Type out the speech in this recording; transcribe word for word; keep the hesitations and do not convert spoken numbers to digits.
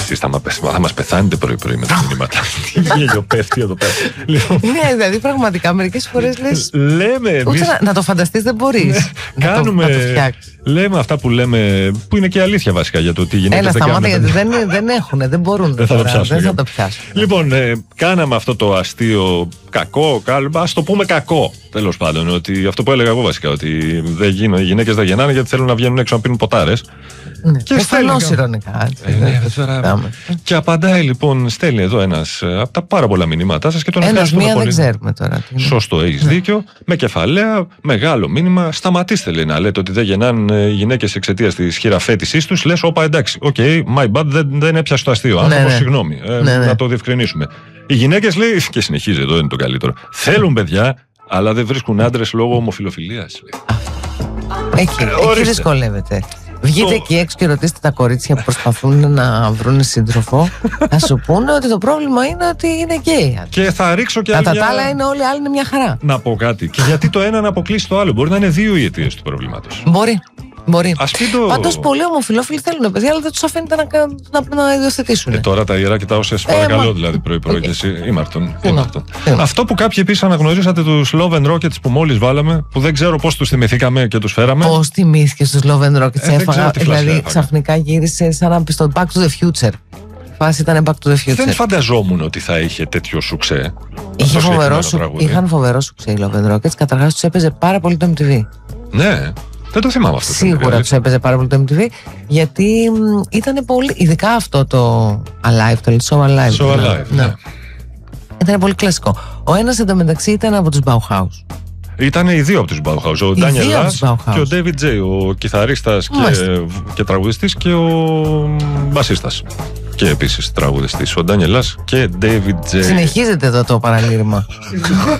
Εσείς θα, θα μας πεθάνετε πρωί-πρωί με τα μηνύματα. Τι γέλιο πέφτει εδώ πέρα. Ναι, δηλαδή πραγματικά μερικές φορές λες. Λέμε. Ούτε να, να το φανταστείς δεν μπορείς. Να κάνουμε. Το, να το λέμε αυτά που λέμε, που είναι και αλήθεια βασικά για το τι γυναίκες Έλα, δεν κάνουν. Έλα, σταμάτα, γιατί δεν, δεν έχουν, δεν μπορούν. Δεν θα, το πιάσουμε, δεν θα το πιάσουν. Λοιπόν, ε, κάναμε αυτό το αστείο κακό, καλό, ας το πούμε κακό. Τέλος πάντων, ότι αυτό που έλεγα εγώ βασικά, ότι δεν γίνω, οι γυναίκες δεν γεννάνε γιατί θέλουν να βγαίνουν έξω να πίνουν ποτάρες. Ναι, και προφανώς ηρωνικά. Ε, ναι, και απαντάει λοιπόν, στέλνει εδώ ένας από τα πάρα πολλά μηνύματά σας και τον ευχαριστούμε μία πολύ. Δεν ξέρουμε τώρα. Σωστό, έχεις ναι. δίκιο. Με κεφαλαία, μεγάλο μήνυμα. Σταματήστε, λέει, να λέτε ότι δεν γεννάνε οι γυναίκες εξαιτίας της χειραφέτησής τους. Λες, όπα, εντάξει, οκ, okay, my bad, δεν, δεν έπιασε το αστείο. Άνθρωπος, ναι, ναι. συγγνώμη. Ε, ναι, ναι. Να το διευκρινίσουμε. Οι γυναίκες, λέει, και συνεχίζει εδώ, είναι το καλύτερο. Θέλουν παιδιά, αλλά δεν βρίσκουν άντρες λόγω ομοφυλοφιλίας. Εκεί, εκεί δυσκολεύεται. Βγείτε το... εκεί έξω και ρωτήστε τα κορίτσια που προσπαθούν να βρουν σύντροφο. Θα σου πούνε ότι το πρόβλημα είναι ότι είναι γκέι. Και θα ρίξω και κατά άλλη. Τα άλλα είναι όλοι οι άλλοι είναι μια χαρά. Να πω κάτι. Και γιατί το ένα να αποκλείσει το άλλο. Μπορεί να είναι δύο οι αιτίες του προβλήματος. Μπορεί. Μπορεί. Το... Πάντως πολλοί ομοφυλόφιλοι θέλουν παιδιά, αλλά δεν τους αφήνεται να, να, να υιοθετήσουν. Ε, τώρα τα ιερά και τα όσες παρακαλώ, ε, μα... δηλαδή πρωί-πρωί και εσύ. Ήμαρτον. Αυτό που κάποιοι επίσης αναγνωρίσατε τους Love and Rockets που μόλις βάλαμε, που δεν ξέρω πώς τους θυμηθήκαμε και τους φέραμε. Πώς θυμήθηκες τους Love and Rockets, ε, έφαγα. Δηλαδή έφαγα. Ξαφνικά γύρισε σαν να πει στο Back to the Future. Φάση ήταν Back to the Future. Δεν φανταζόμουν ότι θα είχε τέτοιο σουξέ. Είχε φοβερό σου... Είχαν φοβερό σουξέ οι Love and Rockets. Καταρχάς τους έπαιζε πάρα πολύ το εμ τι βι. Ναι. Δεν το θυμάμαι αυτό. Σίγουρα τους έπαιζε πάρα πολύ το εμ τι βι, γιατί ήταν πολύ. Ειδικά αυτό το Alive, το So Alive. So Alive, ναι. ναι. Ήταν πολύ κλασικό. Ο ένας εντωμεταξύ ήταν από τους Bauhaus. Ήταν οι δύο από τους Bauhaus. Ο Daniel Lass και ο David J. Ο κιθαρίστας και, και τραγουδιστής και ο μπασίστας. Και επίσης τραγουδιστής. Ο Daniel Lass και David J. Συνεχίζεται εδώ το παραλήρημα.